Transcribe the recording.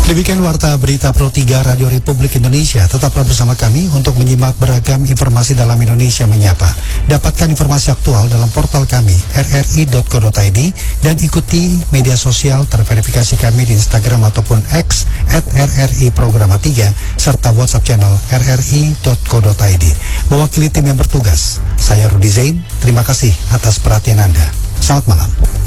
Demikian Warta Berita Pro 3 Radio Republik Indonesia. Tetaplah bersama kami untuk menyimak beragam informasi dalam Indonesia Menyapa. Dapatkan informasi aktual dalam portal kami rri.co.id dan ikuti media sosial terverifikasi kami di Instagram ataupun X @RRI Programa 3 serta WhatsApp channel rri.co.id. Mewakili tim yang bertugas, saya Rudi Zain. Terima kasih atas perhatian Anda. Selamat malam.